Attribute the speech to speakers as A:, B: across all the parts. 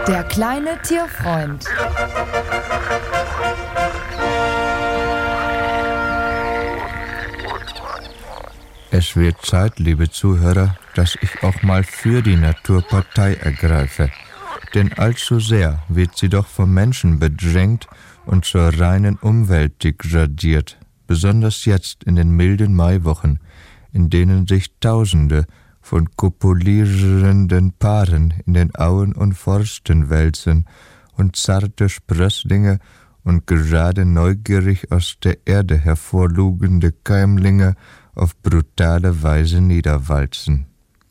A: Der kleine Tierfreund.
B: Es wird Zeit, liebe Zuhörer, dass ich auch mal für die Natur Partei ergreife. Denn allzu sehr wird sie doch vom Menschen bedrängt und zur reinen Umwelt degradiert. Besonders jetzt in den milden Maiwochen, in denen sich Tausende von kopulierenden Paaren in den Auen und Forsten wälzen und zarte Sprösslinge und gerade neugierig aus der Erde hervorlugende Keimlinge auf brutale Weise niederwalzen.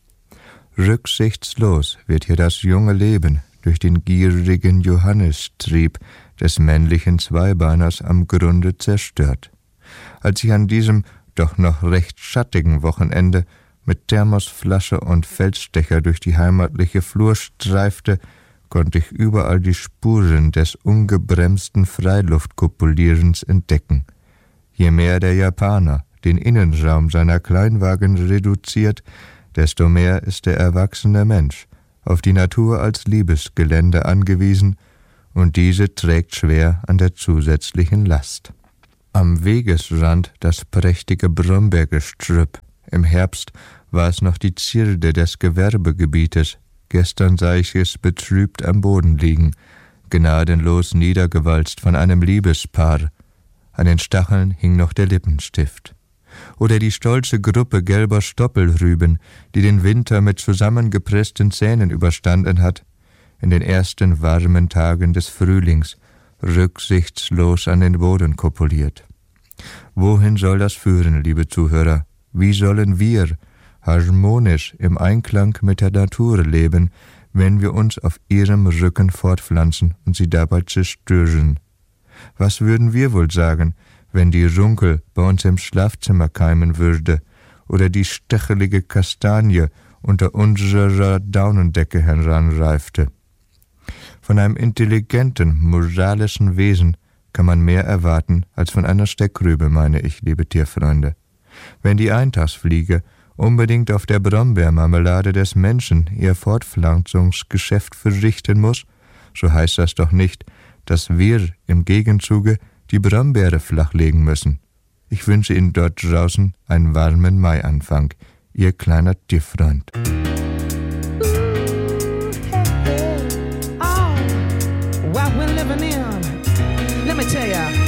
B: Rücksichtslos wird hier das junge Leben durch den gierigen Johannistrieb des männlichen Zweibeiners am Grunde zerstört. Als ich an diesem doch noch recht schattigen Wochenende mit Thermosflasche und Feldstecher durch die heimatliche Flur streifte, konnte ich überall die Spuren des ungebremsten Freiluftkopulierens entdecken. Je mehr der Japaner den Innenraum seiner Kleinwagen reduziert, desto mehr ist der erwachsene Mensch auf die Natur als Liebesgelände angewiesen, und diese trägt schwer an der zusätzlichen Last. Am Wegesrand das prächtige Brombeergestrüpp. Im Herbst war es noch die Zierde des Gewerbegebietes. Gestern sah ich es betrübt am Boden liegen, gnadenlos niedergewalzt von einem Liebespaar. An den Stacheln hing noch der Lippenstift. Oder die stolze Gruppe gelber Stoppelrüben, die den Winter mit zusammengepressten Zähnen überstanden hat, in den ersten warmen Tagen des Frühlings, rücksichtslos an den Boden kopuliert. Wohin soll das führen, liebe Zuhörer? Wie sollen wir harmonisch im Einklang mit der Natur leben, wenn wir uns auf ihrem Rücken fortpflanzen und sie dabei zerstören? Was würden wir wohl sagen, wenn die Runkel bei uns im Schlafzimmer keimen würde oder die stchelige Kastanie unter unserer Daunendecke heranreifte? Von einem intelligenten, moralischen Wesen kann man mehr erwarten als von einer Steckrübe, meine ich, liebe Tierfreunde. Wenn die Eintagsfliege unbedingt auf der Brombeermarmelade des Menschen ihr Fortpflanzungsgeschäft verrichten muss, so heißt das doch nicht, dass wir im Gegenzuge die Brombeere flachlegen müssen. Ich wünsche Ihnen dort draußen einen warmen Maianfang. Ihr kleiner Tierfreund.